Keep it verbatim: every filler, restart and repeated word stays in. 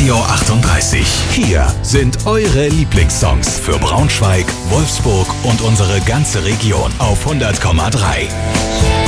Radio achtunddreißig. Hier sind eure Lieblingssongs für Braunschweig, Wolfsburg und unsere ganze Region auf hundert Komma drei.